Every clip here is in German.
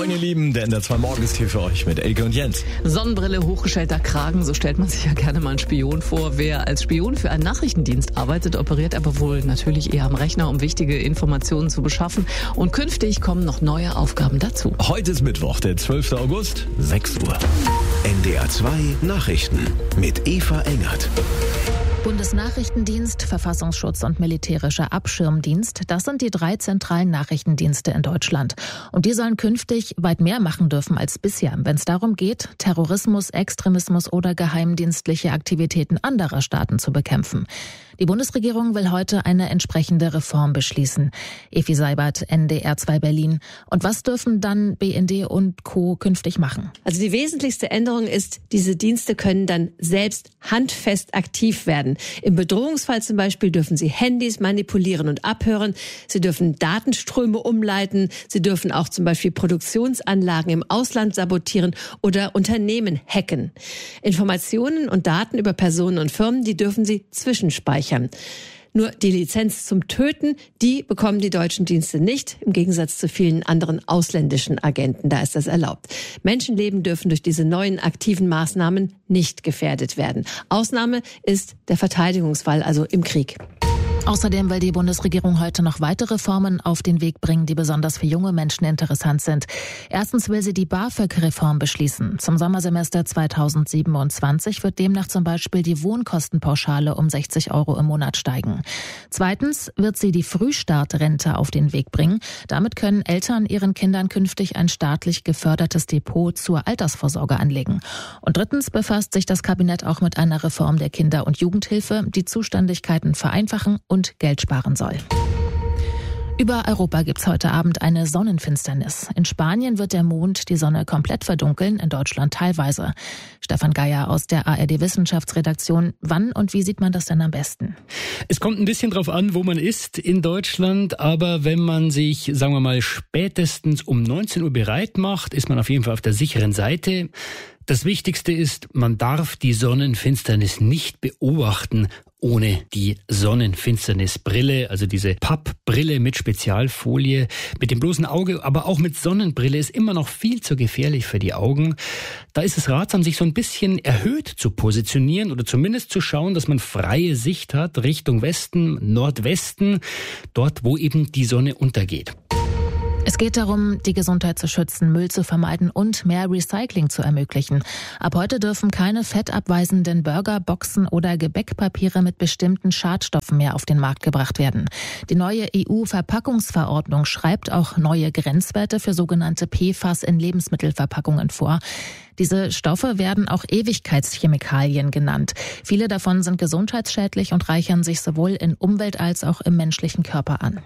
Moin ihr Lieben, der NDR2 Morgen ist hier für euch mit Elke und Jens. Sonnenbrille, hochgestellter Kragen, so stellt man sich ja gerne mal einen Spion vor. Wer als Spion für einen Nachrichtendienst arbeitet, operiert aber wohl natürlich eher am Rechner, um wichtige Informationen zu beschaffen. Und künftig kommen noch neue Aufgaben dazu. Heute ist Mittwoch, der 12. August, 6 Uhr. NDR2 Nachrichten mit Eva Engert. Bundesnachrichtendienst, Verfassungsschutz und Militärischer Abschirmdienst, das sind die 3 zentralen Nachrichtendienste in Deutschland. Und die sollen künftig weit mehr machen dürfen als bisher, wenn es darum geht, Terrorismus, Extremismus oder geheimdienstliche Aktivitäten anderer Staaten zu bekämpfen. Die Bundesregierung will heute eine entsprechende Reform beschließen. Evi Seibert, NDR2 Berlin. Und was dürfen dann BND und Co. künftig machen? Also die wesentlichste Änderung ist, diese Dienste können dann selbst handfest aktiv werden. Im Bedrohungsfall zum Beispiel dürfen sie Handys manipulieren und abhören. Sie dürfen Datenströme umleiten. Sie dürfen auch zum Beispiel Produktionsanlagen im Ausland sabotieren oder Unternehmen hacken. Informationen und Daten über Personen und Firmen, die dürfen sie zwischenspeichern. Nur die Lizenz zum Töten, die bekommen die deutschen Dienste nicht, im Gegensatz zu vielen anderen ausländischen Agenten. Da ist das erlaubt. Menschenleben dürfen durch diese neuen aktiven Maßnahmen nicht gefährdet werden. Ausnahme ist der Verteidigungsfall, also im Krieg. Außerdem will die Bundesregierung heute noch weitere Reformen auf den Weg bringen, die besonders für junge Menschen interessant sind. Erstens will sie die BAföG-Reform beschließen. Zum Sommersemester 2027 wird demnach zum Beispiel die Wohnkostenpauschale um 60 € im Monat steigen. Zweitens wird sie die Frühstartrente auf den Weg bringen. Damit können Eltern ihren Kindern künftig ein staatlich gefördertes Depot zur Altersvorsorge anlegen. Und drittens befasst sich das Kabinett auch mit einer Reform der Kinder- und Jugendhilfe, die Zuständigkeiten vereinfachen und Geld sparen soll. Über Europa gibt's heute Abend eine Sonnenfinsternis. In Spanien wird der Mond die Sonne komplett verdunkeln, in Deutschland teilweise. Stefan Geier aus der ARD-Wissenschaftsredaktion. Wann und wie sieht man das denn am besten? Es kommt ein bisschen drauf an, wo man ist in Deutschland. Aber wenn man sich, sagen wir mal, spätestens um 19 Uhr bereit macht, ist man auf jeden Fall auf der sicheren Seite. Das Wichtigste ist, man darf die Sonnenfinsternis nicht beobachten ohne die Sonnenfinsternisbrille, also diese Pappbrille mit Spezialfolie. Mit dem bloßen Auge, aber auch mit Sonnenbrille ist immer noch viel zu gefährlich für die Augen. Da ist es ratsam, sich so ein bisschen erhöht zu positionieren oder zumindest zu schauen, dass man freie Sicht hat Richtung Westen, Nordwesten, dort wo eben die Sonne untergeht. Es geht darum, die Gesundheit zu schützen, Müll zu vermeiden und mehr Recycling zu ermöglichen. Ab heute dürfen keine fettabweisenden Burgerboxen oder Gebäckpapiere mit bestimmten Schadstoffen mehr auf den Markt gebracht werden. Die neue EU-Verpackungsverordnung schreibt auch neue Grenzwerte für sogenannte PFAS in Lebensmittelverpackungen vor. Diese Stoffe werden auch Ewigkeitschemikalien genannt. Viele davon sind gesundheitsschädlich und reichern sich sowohl in Umwelt als auch im menschlichen Körper an.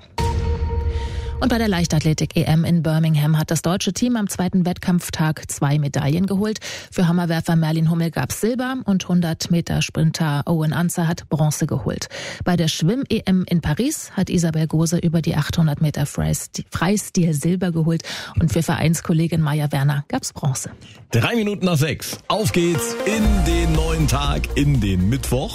Und bei der Leichtathletik-EM in Birmingham hat das deutsche Team am zweiten Wettkampftag 2 Medaillen geholt. Für Hammerwerfer Merlin Hummel gab's Silber und 100-Meter-Sprinter Owen Anzer hat Bronze geholt. Bei der Schwimm-EM in Paris hat Isabel Gose über die 800 Meter Freistil Silber geholt und für Vereinskollegin Maja Werner gab's Bronze. 3 Minuten nach 6. Auf geht's in den neuen Tag, in den Mittwoch.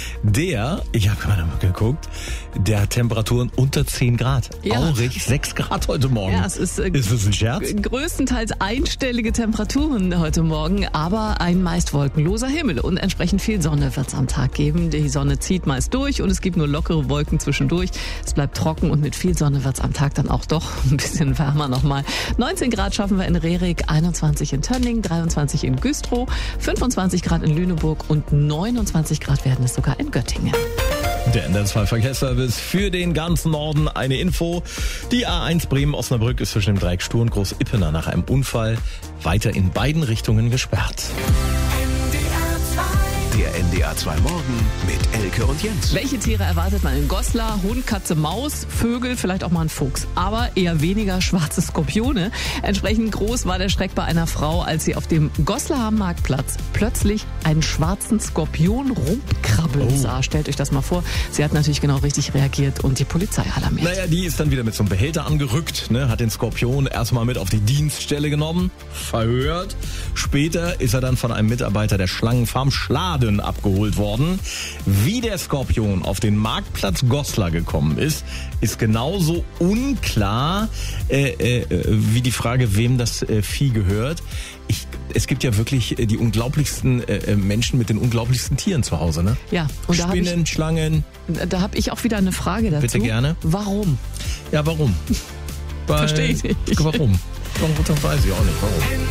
Ich habe gerade mal geguckt, der hat Temperaturen unter 10 Grad. Ja. Aurig 6 Grad heute Morgen. Ja, es ist das ein Scherz? Größtenteils einstellige Temperaturen heute Morgen, aber ein meist wolkenloser Himmel und entsprechend viel Sonne wird's am Tag geben. Die Sonne zieht meist durch und es gibt nur lockere Wolken zwischendurch. Es bleibt trocken und mit viel Sonne wird's am Tag dann auch doch ein bisschen wärmer nochmal. 19 Grad schaffen wir in Rerik, 21 in Tönning, 23 in Güstrow, 25 Grad in Lüneburg und 29 Grad werden es sogar in Göttingen. Der NDR2 Verkehrsservice für den ganzen Norden. Eine Info. Die A1 Bremen-Osnabrück ist zwischen dem Dreieck Stur und Groß-Ippener nach einem Unfall weiter in beiden Richtungen gesperrt. Der NDR2 Morgen mit Elke und Jens. Welche Tiere erwartet man in Goslar? Hund, Katze, Maus, Vögel, vielleicht auch mal ein Fuchs. Aber eher weniger schwarze Skorpione. Entsprechend groß war der Schreck bei einer Frau, als sie auf dem Goslarer Marktplatz plötzlich einen schwarzen Skorpion rumkrabbeln sah. Stellt euch das mal vor. Sie hat natürlich genau richtig reagiert und die Polizei alarmiert. Naja, die ist dann wieder mit so einem Behälter angerückt, hat den Skorpion erstmal mit auf die Dienststelle genommen, verhört. Später ist er dann von einem Mitarbeiter der Schlangenfarm Schladen Milliarden abgeholt worden. Wie der Skorpion auf den Marktplatz Goslar gekommen ist genauso unklar wie die Frage, wem das Vieh gehört. Es gibt ja wirklich die unglaublichsten Menschen mit den unglaublichsten Tieren zu Hause, ne? Ja. Und Spinnen, Schlangen. Da habe ich auch wieder eine Frage dazu. Bitte gerne. Warum? Ja, warum? Verstehe ich nicht. Warum? Warum? Das weiß ich auch nicht. Warum?